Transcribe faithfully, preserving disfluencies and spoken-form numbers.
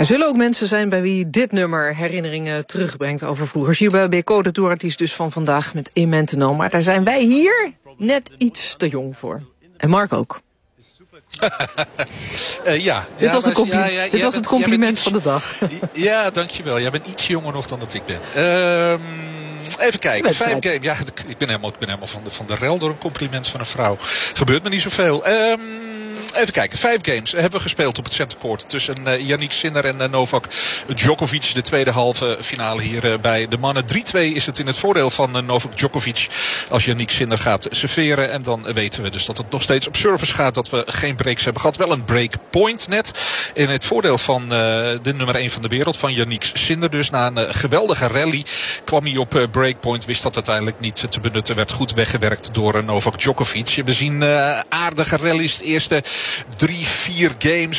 Er zullen ook mensen zijn bij wie dit nummer herinneringen terugbrengt over vroeger. Gilbert Bécaud, de tourartiest dus van vandaag met Imantino. Maar daar zijn wij hier net iets te jong voor. En Mark ook. uh, ja. Dit ja, was, een compli- ja, ja, dit was bent, het compliment iets, van de dag. Ja, dankjewel. Jij bent iets jonger nog dan dat ik ben. Uh, even kijken. Vijf game. Ja, ik ben helemaal, ik ben helemaal van, de, van de rel door een compliment van een vrouw. Gebeurt me niet zoveel. Um, Even kijken, vijf games hebben we gespeeld op het centercourt tussen uh, Yannick Sinner en uh, Novak Djokovic. De tweede halve finale hier uh, bij de mannen. drie twee is het in het voordeel van uh, Novak Djokovic als Yannick Sinner gaat serveren. En dan uh, weten we dus dat het nog steeds op service gaat. Dat we geen breaks hebben gehad. Wel een breakpoint net. In het voordeel van uh, de nummer één van de wereld, van Yannick Sinner. Dus na een uh, geweldige rally kwam hij op uh, breakpoint. Wist dat uiteindelijk niet te benutten. Werd goed weggewerkt door uh, Novak Djokovic. We zien uh, aardige rallies. De eerste drie, vier games